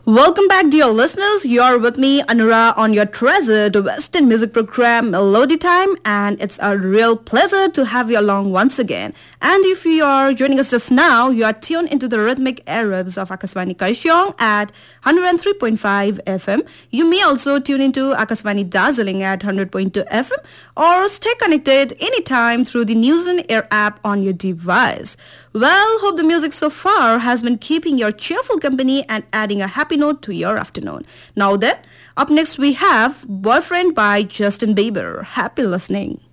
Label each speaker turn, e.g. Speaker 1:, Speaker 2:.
Speaker 1: Welcome back, dear listeners. You're with me, Anura, on your treasured Western music program, Melody Time, and it's a real pleasure to have you along once again. And if you are joining us just now, you are tuned into the rhythmic airwaves of Akashvani Karshiong at 103.5 FM. You may also tune into Akashvani Dazzling at 100.2 FM or stay connected anytime through the News on Air app on your device. Well, hope the music so far has been keeping your cheerful company and adding a happy note to your afternoon. Now then, up next we have Boyfriend by Justin Bieber. Happy listening.